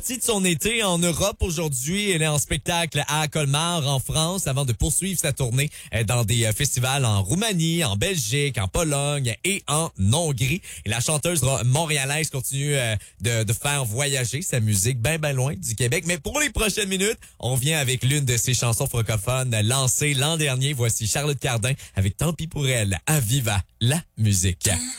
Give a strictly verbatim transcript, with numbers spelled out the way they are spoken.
partie de son été en Europe aujourd'hui. Elle est en spectacle à Colmar, en France, avant de poursuivre sa tournée dans des festivals en Roumanie, en Belgique, en Pologne et en Hongrie. Et la chanteuse montréalaise continue de, de faire voyager sa musique bien, bien loin du Québec. Mais pour les prochaines minutes, on vient avec l'une de ses chansons francophones lancées l'an dernier. Voici Charlotte Cardin avec Tant pis pour elle, à Viva la musique.